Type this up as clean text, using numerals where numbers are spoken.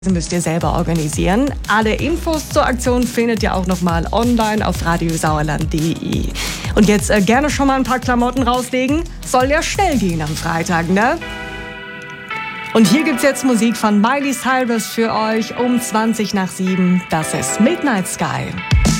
Müsst ihr selber organisieren. Alle Infos zur Aktion findet ihr auch nochmal online auf radiosauerland.de. Und jetzt gerne schon mal ein paar Klamotten rauslegen. Soll ja schnell gehen am Freitag, ne? Und hier gibt's jetzt Musik von Miley Cyrus für euch um 7:20. Das ist Midnight Sky.